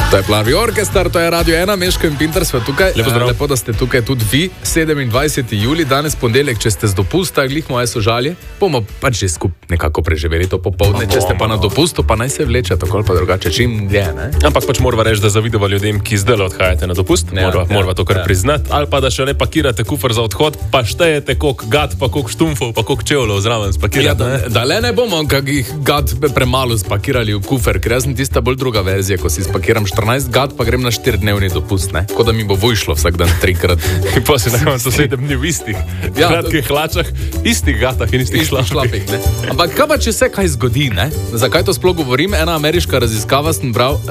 To je Plavi orkester, to je Radio 1, Meško in Pinter sva tukaj. Lepo, da ste tukaj tudi vi. 27. juli, danes ponedeljek, če ste z dopusta, glih moje sožalje, bomo pač že skupaj nekako preživeli to popoldne. Če ste pa na dopustu, pa naj se vleče tako ali pa drugače, čim dlje, ne? Ampak pač morava reči, da zavidava ljudem, ki zdaj odhajate na dopust, morava to kar priznati, ali pa da še ne pakirate kufr za odhod, pa štejete koliko gad, pa koliko štumfov, pa koliko čevljev zraven spakirati. Ja, da le ne bomo kakih gad premalo spakirali v kufer, ker jaz sem tista bolj druga verzija, ko si spakiram 14 gad, pa grem na 4-dnevni dopust, ne? Ko da mi bo vojšlo vsak dan 3-krat. In pa si na koncu 7 dni v istih kratkih hlačah, istih gatah in istih šlapih. Ampak kaj pa, če se kaj zgodi, ne? Zakaj to sploh govorim? Ena ameriška raziskava sem bral,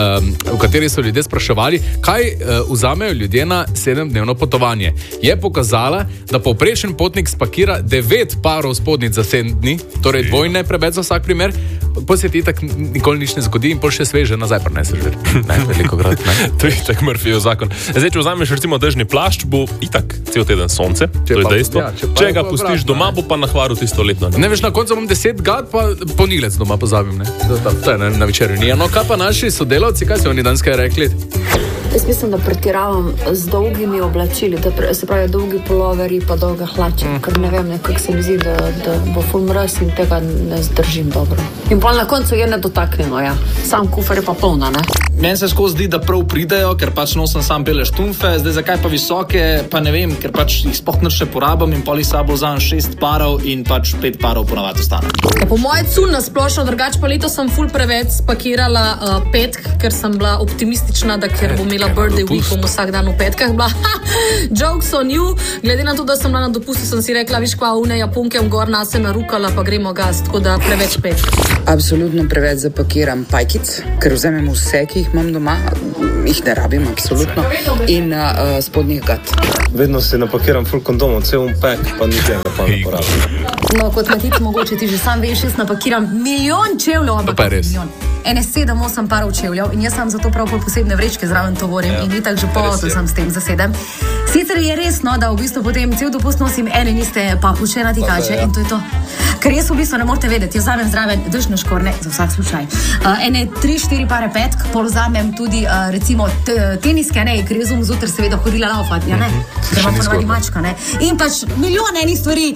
v kateri so ljudje spraševali, kaj vzamejo ljudje na 7-dnevno potovanje. Je pokazala, da povprečen potnik spakira 9 parov spodnjic za 7 dni, torej dvojne preveč za vsak primer. Posjeti tak nikoli nič ne zgodi in pol še sveže nazaj preneseš. Ne, velikokrat, ne. To je tak Murphyjev zakon. Zdaj, če vzameš recimo dežni plašč, bo itak cel teden sonce, to je dejstvo. Ja, če ga pustiš doma, bo pa na hvaru tisto letno. Ne veš, na koncu imam 10 gad, pa ponilec doma pozabim, ne. To je na večerju ni. No, kaj pa naši sodelavci, kaj so oni danes kaj rekli? Jaz mislim, da pretiravam z dolgimi oblačili, se pravi dolgi puloveri pa dolge hlače, ker ne vem, nekako se mi zdi, da bo ful mraz in tega ne zdržim dobro. In pa na koncu je nedotaknjeno, ja. Sam kufer je pa polna, ne? Meni se skozi zdi, da prav pridejo, ker pač nosim sam bele štumfe, zdaj zakaj pa visoke, pa ne vem, ker pač jih sploh nič ne porabim in pol jih sabo vzamem 6 parov in pač 5 parov ponavadi ostane. Ja, po moje cul na splošno, drugače pa letos sem ful preveč spakirala petk, ker sem bila optimistična, da ker bom imela birthday week, bom vsak dan v petkah bila. Jokes on you, glede na to, da sem bila na dopustu, sem si rekla, viš kva, une Japonke v gor nas se narukala, pa gremo gas, tako da preveč petk. Absolutno preveč zapakiram pajkic, ker vzemem vse, ki jih imam doma, jih ne rabim, absolutno, in spodnjih gad. Vedno si napakiram full kondomov, cel pek, pa nikaj pa ne porabim. No, kot Matic, mogoče ti že sam veš, jaz napakiram milijon čevljev, ampak milijon. Ene 7-8 parov čevljev in jaz sam zato prav posebne vrečke zraven tovorim in itak že poloto sem s tem zasedem. Sicer je res, no, da v bistvu potem cel dopust nosim ene niste papuče na tikače in to je to. Ker jaz v bistvu ne morete vedeti, jaz vzamem zraven dežne škorne, za vsak slučaj. Ene 3-4 pare petk, pol vzamem tudi recimo teniske, ne, ker jaz bom zjutraj seveda hodila laufat, ja ne, ker imam ponovadi mačka, ne. In pač milijon enih stvari,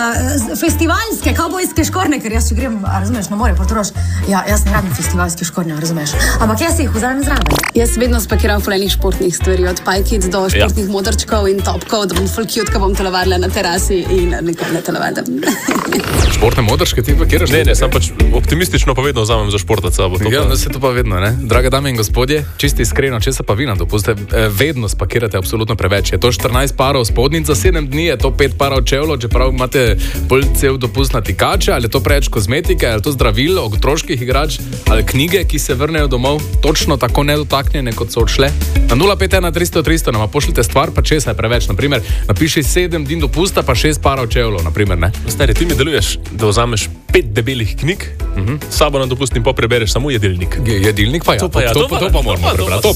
festivalske, kavbojske škorne, ker jaz če grem, razumeš, na more potroš, ja, jaz ne rabim festivalske škorne, razumeš, ampak jaz jih vzamem zraven. Jaz vedno spakiram ful enih športnih stvari, od pajkic do športnih modrčkov in topkov, da bom ful cute, ko bom telovadila na terasi in nikoli ne telovadim. Športne modrčke ti pakiraš? Ne, sem pač optimistično pa vedno vzamem za športat sabo. Ja, no se to pa vedno, ne? Drage dame in gospodje, čisto iskreno, če se pa vi na dopuste, vedno spakirate absolutno preveč. Je to 14 parov spodnjic za 7 dni, je to 5 parov čevljev, čeprav imate bolj cel dopust na tikače, ali je to preveč kozmetike, ali je to zdravil, otroških igrač, ali knjige, ki se vrnejo domov, točno tako nedotaknjene, kot so odšle. Na 051 300 300 nama pošljite stvar, pa česa je preveč. Naprimer, napiši 7 dni dopusta, pa 6 parov čevljev, naprimer, ne? Stari, ti mi deluješ, da vzameš 5 debelih knjig, sabo na dopust in pa prebereš samo jedilnik. Jedilnik pa ja, to pa moramo prebrati.